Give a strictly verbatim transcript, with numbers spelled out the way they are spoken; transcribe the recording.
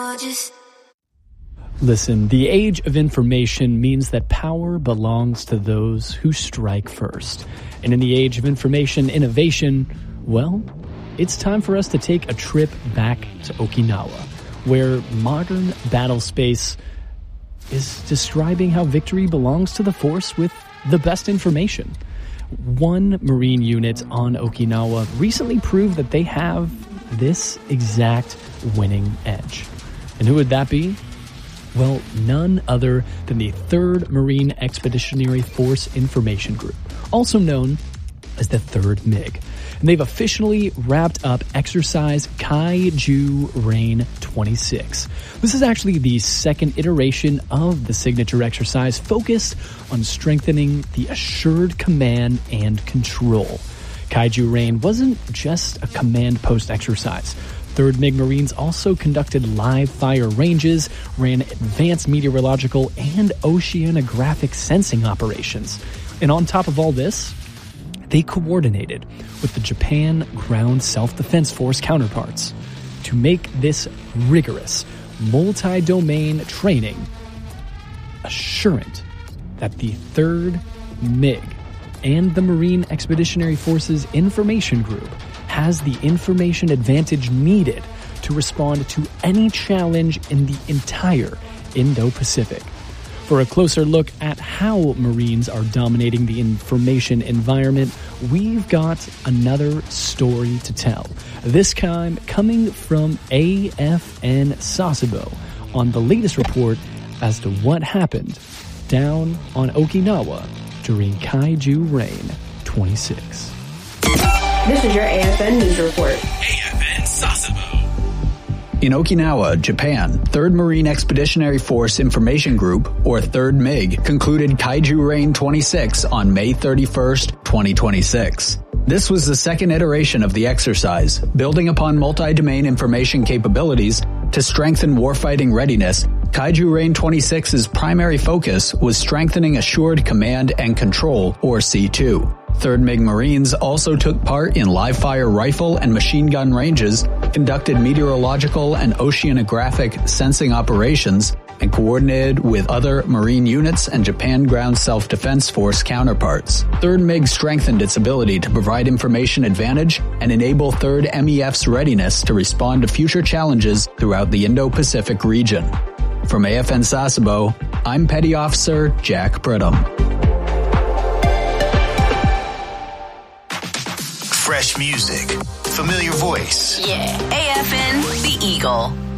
gorgeous. Listen, the age of information means that power belongs to those who strike first. And in the age of information innovation, well, it's time for us to take a trip back to Okinawa, where modern battle space is describing how victory belongs to the force with the best information. One Marine unit on Okinawa recently proved that they have this exact winning edge. And who would that be? Well, none other than the third Marine Expeditionary Force Information Group, also known as the third M I G. And they've officially wrapped up Exercise Kaiju Rain twenty-six. This is actually the second iteration of the signature exercise focused on strengthening the assured command and control. Kaiju Rain wasn't just a command post exercise. third M I G Marines also conducted live fire ranges, ran advanced meteorological and oceanographic sensing operations. And on top of all this, they coordinated with the Japan Ground Self-Defense Force counterparts to make this rigorous, multi-domain training assurant that the third M I G and the Marine Expeditionary Forces Information Group has the information advantage needed to respond to any challenge in the entire Indo-Pacific. For a closer look at how Marines are dominating the information environment, we've got another story to tell. This time coming from A F N Sasebo on the latest report as to what happened down on Okinawa during Kaiju Rain twenty-six. This is your A F N News Report. A F N Sasebo. In Okinawa, Japan, third Marine Expeditionary Force Information Group, or third M I G, concluded Kaiju Rain twenty-six on May thirty-first, twenty twenty-six. This was the second iteration of the exercise, building upon multi-domain information capabilities to strengthen warfighting readiness. Kaiju Rain twenty-six's primary focus was strengthening Assured Command and Control, or C two. third M I G Marines also took part in live-fire rifle and machine gun ranges, conducted meteorological and oceanographic sensing operations, and coordinated with other Marine units and Japan Ground Self-Defense Force counterparts. third M I G strengthened its ability to provide information advantage and enable third M E F's readiness to respond to future challenges throughout the Indo-Pacific region. From A F N Sasebo, I'm Petty Officer Jack Brittam. Fresh music, familiar voice. Yeah, A F N, the Eagle.